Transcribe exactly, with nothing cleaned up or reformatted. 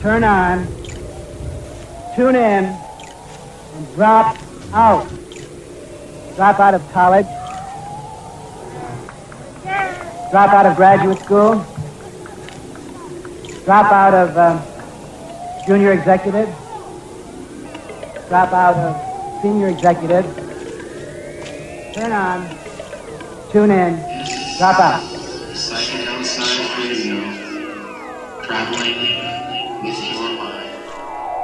turn on, tune in, and drop out. Drop out of college. Drop out of graduate school. Drop out of um, junior executive. Drop out of senior executive. Turn on, tune in, drop out. Psychedelic Science Radio, traveling with your mind.